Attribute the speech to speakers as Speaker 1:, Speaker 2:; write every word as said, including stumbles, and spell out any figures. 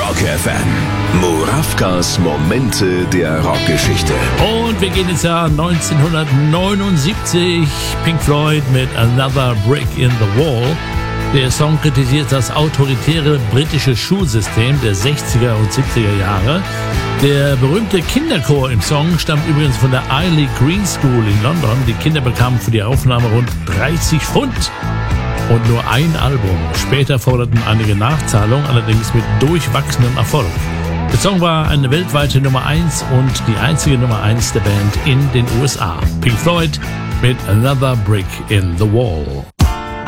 Speaker 1: Rock F M. Murawkas Momente der Rockgeschichte.
Speaker 2: Und wir gehen ins Jahr neunzehnhundertneunundsiebzig. Pink Floyd mit Another Brick in the Wall. Der Song kritisiert das autoritäre britische Schulsystem der sechziger und siebziger Jahre. Der berühmte Kinderchor im Song stammt übrigens von der Early Green School in London. Die Kinder bekamen für die Aufnahme rund dreißig Pfund und nur ein Album. Später forderten einige Nachzahlungen, allerdings mit durchwachsenem Erfolg. Der Song war eine weltweite Nummer eins und die einzige Nummer eins der Band in den U S A. Pink Floyd mit Another Brick in the Wall.